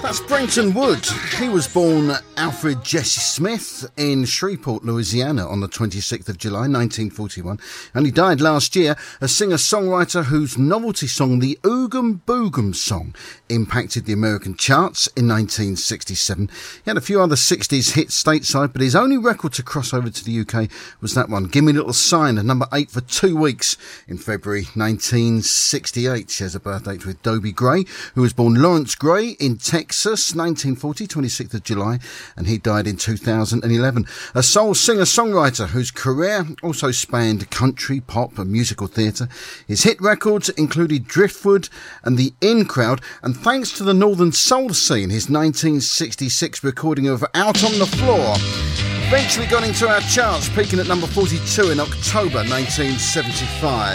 That's Brenton Wood. He was born Alfred Jesse Smith in Shreveport, Louisiana on the 26th of July 1941, and he died last year, a singer-songwriter whose novelty song, the Oogum Boogum Song, impacted the American charts in 1967. He had a few other 60s hits stateside, but his only record to cross over to the UK was that one, Gimme a Little Sign, at number 8 for 2 weeks in February 1968. She has a birth date with Dobie Gray, who was born Lawrence Gray in Texas, 1940, 26th of July, and he died in 2011. A soul singer-songwriter whose career also spanned country, pop and musical theatre. His hit records included Driftwood and The In Crowd, and thanks to the Northern Soul scene, his 1966 recording of Out on the Floor eventually got into our charts, peaking at number 42 in October 1975.